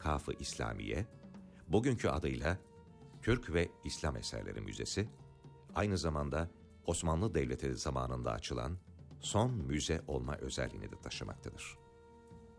Evkaf-ı İslamiye, bugünkü adıyla Türk ve İslam Eserleri Müzesi, aynı zamanda Osmanlı Devleti zamanında açılan son müze olma özelliğini de taşımaktadır.